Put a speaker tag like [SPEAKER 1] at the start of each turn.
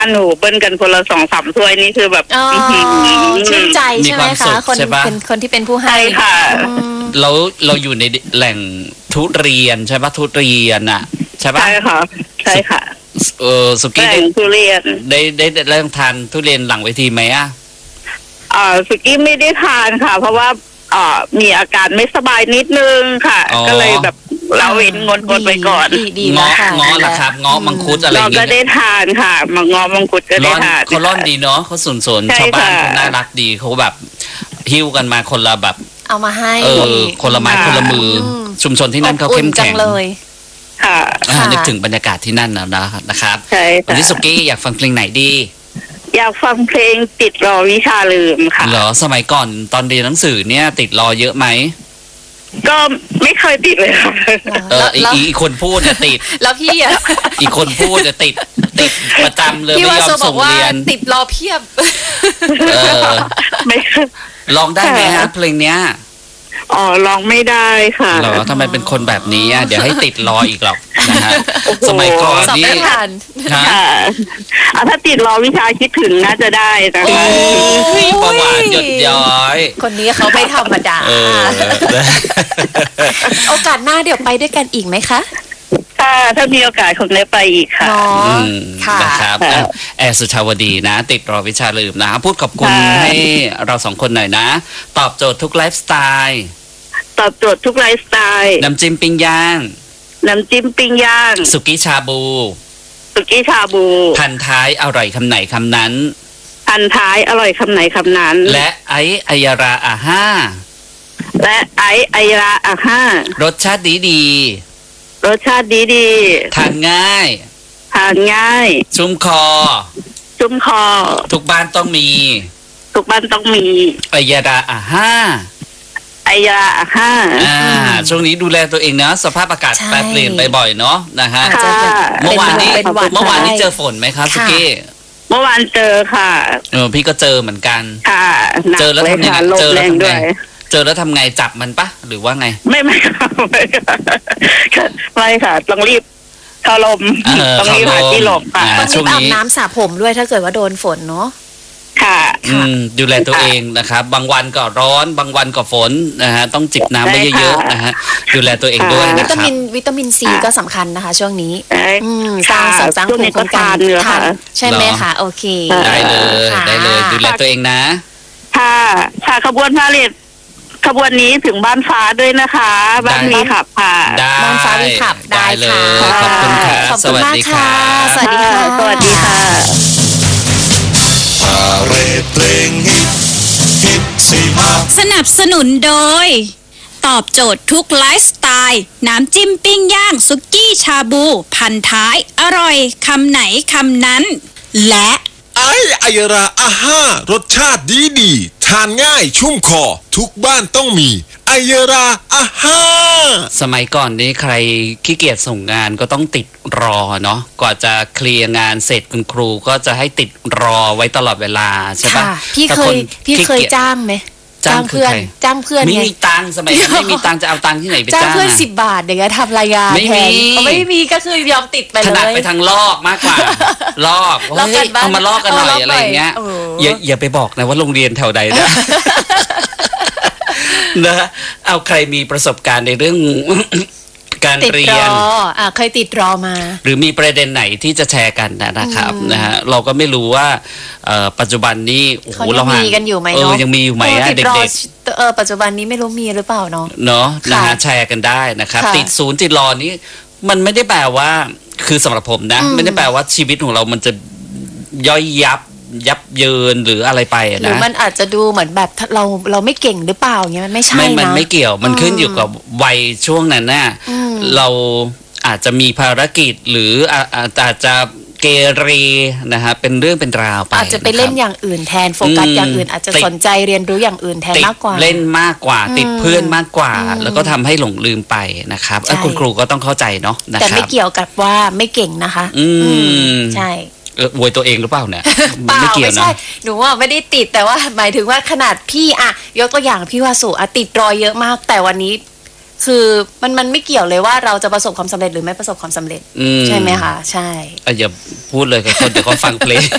[SPEAKER 1] หนูเบิ้ลกันคนละ2-3ถ้วยนี่คือแบบ
[SPEAKER 2] อ๋อชื่นใจใช่ไหมคะคน
[SPEAKER 3] ใช่ปะ
[SPEAKER 2] เป็นคนที่เป็นผู้ให้
[SPEAKER 1] ใช่ค่ะ
[SPEAKER 3] เราอยู่ในแหล่งทุเรียนใช่ปะทุเรียนอ่ะใช่ปะ
[SPEAKER 1] ใช่ค่ะใช่ค่ะ
[SPEAKER 3] สุกี้
[SPEAKER 1] แหล่งทุเรียน
[SPEAKER 3] ได้เริ่มทานทุเรียนหลังเวทีไหมอ่ะ
[SPEAKER 1] สุกี้ไม่ได้ทานค่ะ เพราะว่ามีอาการไม่สบายนิดนึงค่ะ ก็เลยแบบเราเว้นงดไปก่อน
[SPEAKER 2] ดีแล้วค่ะ
[SPEAKER 3] เงาะล่ะครับเงาะมังคุดอะไรอ
[SPEAKER 1] เรา
[SPEAKER 3] ย่าง
[SPEAKER 1] ก็
[SPEAKER 3] เงี้ย
[SPEAKER 1] ได้ทานค่ะมังคุดก็ได้
[SPEAKER 3] ร่อน
[SPEAKER 1] ทาน
[SPEAKER 3] เขาร่อนดีเนาะเขาสน
[SPEAKER 1] ใช่
[SPEAKER 3] ชาวบ้าน
[SPEAKER 1] ค่ะ
[SPEAKER 3] เขาน่ารักดีเขาแบบหิ้วกันมาคนละแบบ
[SPEAKER 2] เอามาให้
[SPEAKER 3] คนละไม้คนละมือชุมชนที่นั่นเขาเข้ม
[SPEAKER 2] จั
[SPEAKER 3] แข็ง
[SPEAKER 2] เลย
[SPEAKER 1] ค่ะ
[SPEAKER 2] ค่ะ
[SPEAKER 3] นึกถึงบรรยากาศที่นั่นนะครับ
[SPEAKER 1] ใช่
[SPEAKER 3] วัน
[SPEAKER 1] ค่ะ
[SPEAKER 3] นี้สุกี้อยากฟังเพลงไหนดี
[SPEAKER 1] อยากฟังเพลงติดรอวิชาลืมค่ะ
[SPEAKER 3] เหรอสมัยก่อนตอนเรียนหนังสือเนี่ยติดรอเยอะไหม
[SPEAKER 1] ก็ไม่เคยติดเลยค่ะ
[SPEAKER 3] อีกคนพูดเนี่ยติด
[SPEAKER 2] แล้วพี่อะ
[SPEAKER 3] อีกคนพูดเนี่ยติดประจำเลย
[SPEAKER 2] พี่
[SPEAKER 3] ไม่
[SPEAKER 2] ว่าย
[SPEAKER 3] อ
[SPEAKER 2] โซ
[SPEAKER 3] ม
[SPEAKER 2] บอ
[SPEAKER 3] ส่
[SPEAKER 2] ก
[SPEAKER 3] ง
[SPEAKER 2] ว่า
[SPEAKER 3] เรียน
[SPEAKER 2] ติดรอเพียบ
[SPEAKER 3] เออ
[SPEAKER 1] ไม่เคย
[SPEAKER 3] ลองได้ไหมฮะเพลงเนี้ย
[SPEAKER 1] ร้องไม่ได้ค่ะ
[SPEAKER 3] เหรอทำไมเป็นคนแบบนี้อ่ะเดี๋ยวให้ติดรออีกหรอกนะฮะสมัยก่อน
[SPEAKER 2] สอบ
[SPEAKER 3] นี่
[SPEAKER 2] ไม่ผ่าน
[SPEAKER 3] ฮะ
[SPEAKER 1] ค่ะถ้าติดรอวิชาคิดถึงน่าจะได้นะ
[SPEAKER 3] โอ้
[SPEAKER 1] คะ
[SPEAKER 3] ยประหวานหยดย้อย
[SPEAKER 2] คนนี้เขาไม่ธรรมดา
[SPEAKER 3] เออ
[SPEAKER 2] โอกาสหน้าเดี๋ยวไปด้วยกันอีกไหมคะ
[SPEAKER 1] ถ้ามีโอกาสคงได้ไปอีกค่ะ
[SPEAKER 2] เนาะ
[SPEAKER 3] อืม
[SPEAKER 2] ค่ะ
[SPEAKER 3] นะครับ
[SPEAKER 1] ค่ะ
[SPEAKER 3] แอร์สุชาวดีนะ ติดรอวิชาลืมนะ พูดขอบคุณ
[SPEAKER 1] ค่ะ
[SPEAKER 3] ให้เราสองคนหน่อยนะ ตอบโจทย์ทุกไลฟ์สไตล์
[SPEAKER 1] ตอบโจทย์ทุกไลฟ์สไตล์
[SPEAKER 3] น้ำจิ้มปิ้งย่าง
[SPEAKER 1] น้ำจิ้มปิ้งย่าง
[SPEAKER 3] สุกี้ชาบู
[SPEAKER 1] สุกี้ชาบู
[SPEAKER 3] พันท้ายอร่อยคำไหนคำนั้น
[SPEAKER 1] อันท้ายอร่อยคำไหนคำนั้น
[SPEAKER 3] และไออัยราอาห้า
[SPEAKER 1] และไอราอาห้าร
[SPEAKER 3] สชาติดี
[SPEAKER 1] รสชาติดี
[SPEAKER 3] ๆทานง่าย
[SPEAKER 1] ทานง่าย
[SPEAKER 3] ชุ่มคอ
[SPEAKER 1] จุ้มคอ
[SPEAKER 3] ทุกบ้านต้องมี
[SPEAKER 1] ทุกบ้านต้องมี
[SPEAKER 3] อัยราอาห้า
[SPEAKER 1] ไอราอาห้า
[SPEAKER 3] ช่วงนี้ดูแลตัวเองนะ สภาพอากาศ
[SPEAKER 2] ใช่
[SPEAKER 3] แปรเปลี่ยนไปบ่อยเนาะนะฮะ
[SPEAKER 2] อาจจะแบบ
[SPEAKER 3] เมื่อวานนี้
[SPEAKER 2] เป็นหวัด
[SPEAKER 3] เมื่อวานนี้
[SPEAKER 2] ได้
[SPEAKER 3] เจอฝนไหมครับสุกี้
[SPEAKER 1] เมื่อวานเจอค่ะ
[SPEAKER 3] พี่ก็เจอเหมือนกัน
[SPEAKER 1] ค่ะหนัก
[SPEAKER 3] เจอแล้ว
[SPEAKER 1] เลย
[SPEAKER 3] ทำยัง
[SPEAKER 1] ค่ะ
[SPEAKER 3] ไง
[SPEAKER 1] ลม
[SPEAKER 3] เจอ
[SPEAKER 1] แร
[SPEAKER 3] แล้ว
[SPEAKER 1] ง
[SPEAKER 3] ทำ
[SPEAKER 1] ด้
[SPEAKER 3] ไง
[SPEAKER 1] วย
[SPEAKER 3] เจอแล้วทำไงจับมันปะหรือว่าไง
[SPEAKER 1] ไม่ค่ะไม่ค่ะต้องรีบเข้าลม ต้องรีบหาที่หลบค่ะ
[SPEAKER 2] ต้อง
[SPEAKER 3] ช่
[SPEAKER 2] รี
[SPEAKER 3] ว
[SPEAKER 2] บ
[SPEAKER 3] ง
[SPEAKER 2] อาบ
[SPEAKER 3] นี้
[SPEAKER 2] น้ำสระผมด้วยถ้าเกิดว่าโดนฝนเนาะ
[SPEAKER 1] ค่ะ
[SPEAKER 3] ดูแลตัวเองนะครับ บางวันก็ร้อนบางวันก็ฝนนะฮะต้องจิบน้ำไว้เยอะๆนะฮะดูแลตัวเองด้วย
[SPEAKER 2] วิ
[SPEAKER 3] นะค
[SPEAKER 2] ตา
[SPEAKER 3] รับ
[SPEAKER 2] วิตามินซีก็สำคัญนะคะ ช่วงนี้
[SPEAKER 1] ได้
[SPEAKER 2] สร้างเสริมสร้าง
[SPEAKER 1] ช่วง
[SPEAKER 2] ภู
[SPEAKER 1] นี้
[SPEAKER 2] มิคุ้มกัน
[SPEAKER 1] ก็ทานเนื้อค่ะ
[SPEAKER 2] ใช่ไหมคะโอเค
[SPEAKER 3] ได้เลย
[SPEAKER 2] ค่ะ
[SPEAKER 3] ได้เลยดูแลตัวเองนะ
[SPEAKER 1] ค่ะขบวนพาเหรดขบวนนี้ถึงบ้านฟ้าด้วยนะคะ บ้านมีขับค่ะ
[SPEAKER 3] ได้
[SPEAKER 2] บ้านฟ้ามีขับได้
[SPEAKER 3] เลย
[SPEAKER 2] ค่ะ
[SPEAKER 3] ขอบคุณครับ
[SPEAKER 2] ขอบ
[SPEAKER 3] ส
[SPEAKER 2] คุณ
[SPEAKER 3] วัส
[SPEAKER 2] มาก
[SPEAKER 3] ดีค
[SPEAKER 2] ค่ะ
[SPEAKER 3] รับ
[SPEAKER 2] สวัสดีค่ะ
[SPEAKER 1] สวัสดีค่ะ
[SPEAKER 4] พาเรดเพลงฮิตสี่ภาค
[SPEAKER 5] สนับสนุนโดย ตอบโจทย์ทุกไลฟ์สไตล์ น้ำจิ้มปิ้งย่างสุกี้ชาบู พันท้ายอร่อยคำไหนคำนั้น และ
[SPEAKER 4] ไอยราอาห้ารสชาติดีทานง่ายชุ่มคอ ทุกบ้านต้องมีไอยราอาห้า
[SPEAKER 3] สมัยก่อนนี้ใครขี้เกียจส่งงานก็ต้องติดรอเนาะกว่าจะเคลียร์งานเสร็จคุณครูก็จะให้ติดรอไว้ตลอดเวลาใช่ปะ
[SPEAKER 2] ค่ะพี่
[SPEAKER 3] ถ้า
[SPEAKER 2] เค
[SPEAKER 3] น
[SPEAKER 2] ยพี่
[SPEAKER 3] ขี้
[SPEAKER 2] เคย
[SPEAKER 3] กีจ
[SPEAKER 2] จ้างไหม
[SPEAKER 3] จ้างคือ
[SPEAKER 2] เพื่อน
[SPEAKER 3] ใคร
[SPEAKER 2] จ้างเพื่อน
[SPEAKER 3] ไม่
[SPEAKER 2] ไง
[SPEAKER 3] มีตังค์สมัยนั้นไม่มีตังค์จะเอาตังค์ที่ไหนไป
[SPEAKER 2] จ้าง
[SPEAKER 3] จ้าง
[SPEAKER 2] เพื่อน
[SPEAKER 3] อะ
[SPEAKER 2] 10 บาทอย่างเงี้ยทำรายงาน
[SPEAKER 3] ไม่
[SPEAKER 2] แท
[SPEAKER 3] มี
[SPEAKER 2] นไม่มีก็คือยอมติดไป
[SPEAKER 3] ถ
[SPEAKER 2] เล
[SPEAKER 3] นัด
[SPEAKER 2] ย
[SPEAKER 3] ไปทางลอกมากกว่า ลอก
[SPEAKER 2] ลอกกั
[SPEAKER 3] เฮ้ย
[SPEAKER 2] นบ้าง
[SPEAKER 3] เอามาลอกกันหน่อย
[SPEAKER 2] เอาลอก
[SPEAKER 3] อะไรอย่างเงี้ย
[SPEAKER 2] หน่อย
[SPEAKER 3] อย่าไปบอกนะว่าโรงเรียนแถวใดนะ นะเอาใครมีประสบการณ์ในเรื่อง การ
[SPEAKER 2] ติด
[SPEAKER 3] เรี
[SPEAKER 2] ร
[SPEAKER 3] ยน
[SPEAKER 2] เคยติดรอมา
[SPEAKER 3] หรือมีประเด็นไหนที่จะแชร์กันนะครับนะฮะเราก็ไม่รู้ว่าปัจจุบันนี้โอ้โห
[SPEAKER 2] เขา
[SPEAKER 3] เรา
[SPEAKER 2] ยัง
[SPEAKER 3] ห่าง
[SPEAKER 2] มีกันอยู่ไหมเนาะ
[SPEAKER 3] ยังมีอยู่ไหมฮะ
[SPEAKER 2] ติด
[SPEAKER 3] เด็
[SPEAKER 2] รอก ปัจจุบันนี้ไม่รู้มีหรือเปล่าเนาะ
[SPEAKER 3] ๆเนาะนะ
[SPEAKER 2] ค่ะ
[SPEAKER 3] ฮะแชร์กันได้นะครับ
[SPEAKER 2] ค่ะ
[SPEAKER 3] ติดศูนย์ติดรอนี้มันไม่ได้แปลว่าคือสำหรับผมนะ ไม่ได้แปลว่าชีวิตของเรามันจะย่อยยับเยินหรืออะไรไปอะ
[SPEAKER 2] หรือ
[SPEAKER 3] นะ
[SPEAKER 2] มันอาจจะดูเหมือนแบบเราไม่เก่งหรือเปล่าเงี้ยมันไม่ใช่
[SPEAKER 3] มัน
[SPEAKER 2] เนาะ
[SPEAKER 3] ไม่เกี่ยวมันขึ้นอยู่กับวัยช่วงนั้นน่ะ
[SPEAKER 2] อืม
[SPEAKER 3] เราอาจจะมีภารกิจหรืออาจจะเกเรนะฮะเป็นเรื่องเป็นราวไป
[SPEAKER 2] อาจจะไปเล่นอย่างอื่นแทนโฟกัสอย่างอื่นอาจจะสนใจเรียนรู้อย่างอื่นแทน
[SPEAKER 3] ติด
[SPEAKER 2] มากกว่า
[SPEAKER 3] เล่นมากกว่า ติดเพื่อนมากกว่า
[SPEAKER 2] อืม
[SPEAKER 3] แล้วก็ทำให้หลงลืมไปนะครับ
[SPEAKER 2] ใช่
[SPEAKER 3] คุณครูก็ต้องเข้าใจเนาะนะ
[SPEAKER 2] แต่
[SPEAKER 3] ครั
[SPEAKER 2] ไม่
[SPEAKER 3] บ
[SPEAKER 2] เกี่ยวกับว่าไม่เก่งนะคะ
[SPEAKER 3] อืม
[SPEAKER 2] ใช่
[SPEAKER 3] อวยตัวเองหรือเปล่าเนี่ย
[SPEAKER 2] เปล่า
[SPEAKER 3] ไม่เกี่ยว
[SPEAKER 2] ไม่
[SPEAKER 3] นะ
[SPEAKER 2] ใช่หนูว่าไม่ได้ติดแต่ว่าหมายถึงว่าขนาดพี่อะยกตัวอย่างพี่วาสุอะติดรอยเยอะมาก แต่วันนี้ คือมันไม่เกี่ยวเลยว่าเราจะประสบความสำเร็จหรือไม่ประสบความสำเร็จ
[SPEAKER 3] อืม
[SPEAKER 2] ใช่ไหมคะใช่
[SPEAKER 3] อย่าพูดเลยกับคนเดี๋ยวเขาฟังเพลง